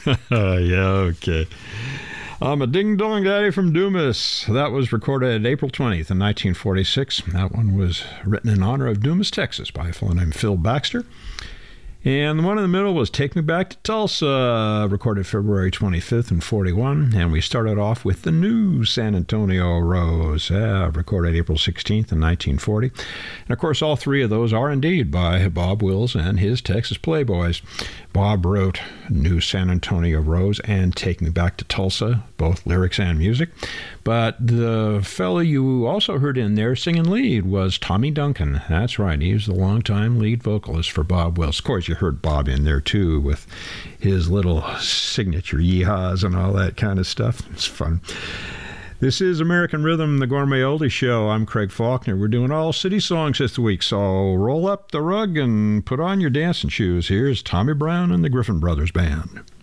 Yeah, okay. I'm a ding-dong daddy from Dumas. That was recorded April 20th in 1946. That one was written in honor of Dumas, Texas by a fellow named Phil Baxter. And the one in the middle was Take Me Back to Tulsa, recorded February 25th in 41. And we started off with the new San Antonio Rose, recorded April 16th in 1940. And of course, all three of those are indeed by Bob Wills and his Texas Playboys. Bob wrote New San Antonio Rose and Take Me Back to Tulsa, both lyrics and music. But the fellow you also heard in there singing lead was Tommy Duncan. That's right, he was the longtime lead vocalist for Bob Wills. Of course, you heard Bob in there too with his little signature yeehaws and all that kind of stuff. It's fun. This is American Rhythm, the Gourmet Oldie Show. I'm Craig Faulkner. We're doing all city songs this week, so roll up the rug and put on your dancing shoes. Here's Tommy Brown and the Griffin Brothers Band.